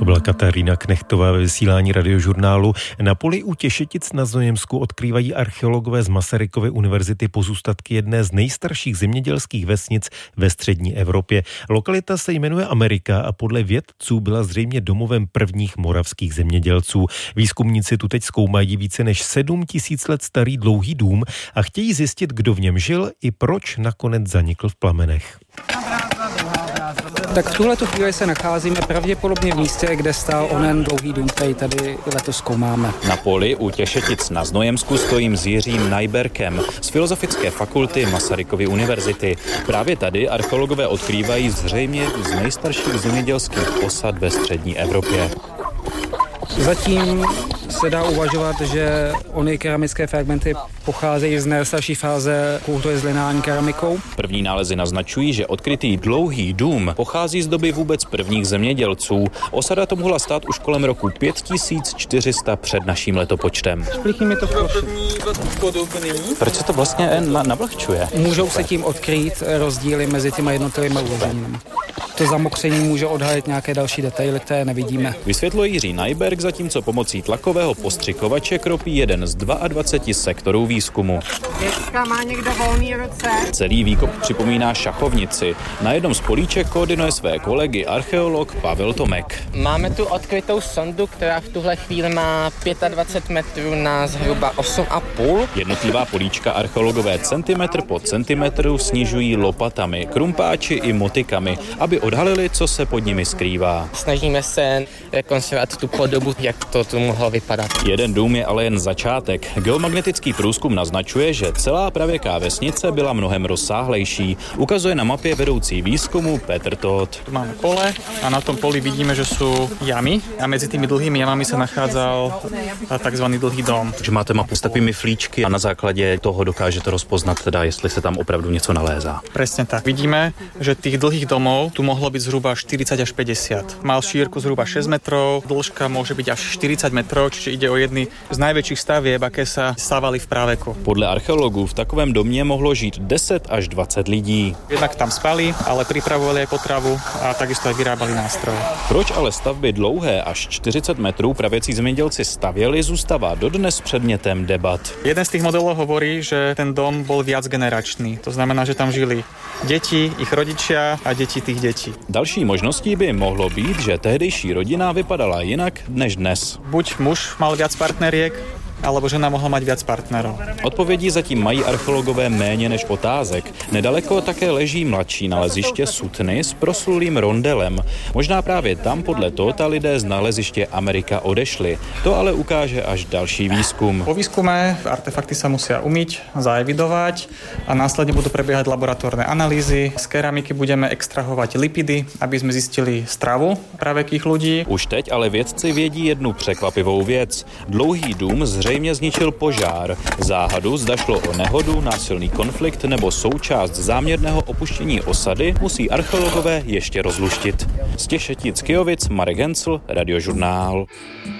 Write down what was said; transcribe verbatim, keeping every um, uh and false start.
byla Katarína Knechtová ve vysílání Radiožurnálu. Na poli u Těšetic na Znojemsku odkrývají archeologové z Masarykovy univerzity pozůstatky jedné z nejstarších zemědělských vesnic ve střední Evropě. Lokalita se jmenuje Amerika a podle vědců byla zřejmě domovem prvních moravských zemědělců. Výzkumníci tu teď zkoumají více než sedm tisíc let starý dlouhý dům a chtějí zjistit, kdo v něm žil i proč nakonec zanikl v plamenech. Tak v tuhletu chvíli se nacházíme pravděpodobně v místě, kde stál onen dlouhý dům, který tady letos zkoumáme. Na poli u Těšetic na Znojemsku stojím s Jiřím Najberkem z Filozofické fakulty Masarykovy univerzity. Právě tady archeologové odkrývají zřejmě jednu z nejstarších zemědělských osad ve střední Evropě. Zatím se dá uvažovat, že ony keramické fragmenty pocházejí z nejstarší fáze kultury s lineární keramikou. První nálezy naznačují, že odkrytý dlouhý dům pochází z doby vůbec prvních zemědělců. Osada to mohla stát už kolem roku pět tisíc čtyři sta před naším letopočtem. Šplichy mi to ploše. Proč se to vlastně navlhčuje? Můžou se tím odkrýt rozdíly mezi těma jednotlivými uloženími. To zamokření může odhalit nějaké další detaily, které nevidíme. Vysvětluje Jiří Najberk, zatímco pomocí tlakového postřikovače kropí jeden z dvaceti dvou sektorů výzkumu. Děcka, má někdo volný ruce? Celý výkop připomíná šachovnici. Na jednom z políček koordinuje své kolegy archeolog Pavel Tomek. Máme tu odkrytou sondu, která v tuhle chvíli má dvacet pět metrů na zhruba osm a půl. Jednotlivá políčka archeologové centimetr po centimetru snižují lopatami, krumpáči i motikami, aby odhalili, co se pod nimi skrývá. Snažíme se rekonstruovat tu podobu, jak to tu mohlo vypadat. Jeden dům je ale jen začátek. Geomagnetický průzkum naznačuje, že celá pravěká vesnice byla mnohem rozsáhlejší. Ukazuje na mapě vedoucí výzkumu Petr Todt. Tu máme pole a na tom poli vidíme, že sú jamy a medzi tými dlhými jamami sa nachádzal takzvaný dlhý dom. Takže máte mapu s takovými flíčky a na základě toho dokážete rozpoznat teda, jestli se tam opravdu něco nalézá. Presne tak. Vidíme, že tých dlhých domov tu mohlo byť zhruba štyridsať až päťdesiat. Mal šírku zhruba šesť metrov, dĺžka môže byť až štyridsať metrov, čiže ide o jedny z najväčších stavieb, aké sa stávali v práveku. Podle archeologů v takovém domě mohlo žít deset až dvacet lidí. Jednak tam spali, ale pripravovali aj potravu a takisto aj vyrábali nástroje. Proč ale stavby dlouhé až čtyřicet metrů pravěcí zemědělci stavěli, zůstává dodnes předmětem debat. Jeden z tých modelov hovorí, že ten dom bol viacgeneračný. To znamená, že tam žili deti, ich rodičia a deti tých detí. Další možností by mohlo být, že tehdejší rodina vypadala jinak než dnes. Buď muž mal viac partneriek, alebo žena mohla mať viac partnerov. Odpovědí zatím mají archeologové méně než otázek. Nedaleko také leží mladší naleziště Sutny s proslulým rondelem. Možná právě tam podle Tota lidé z naleziště Amerika odešli. To ale ukáže až další výzkum. Po výskume artefakty sa musia umyť, zaevidovať a následne budú prebiehať laboratórne analýzy. Z keramiky budeme extrahovať lipidy, aby sme zistili stravu pravekých ľudí. Už teď ale vědci vědí jednu překvapivou věc. Dlouhý dům zřejmě zničil požár. Záhadu, zda šlo o nehodu, násilný konflikt nebo součást záměrného opuštění osady, musí archeologové ještě rozluštit. Z Těšetic Kyjovic Marek Hencl, Radiožurnál.